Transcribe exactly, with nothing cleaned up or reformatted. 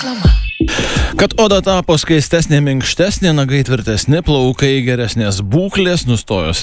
Reklama. Kad oda tapo skaistesnė, minkštesnė, nagai tvirtesni, plaukai geresnės būklės, nustojus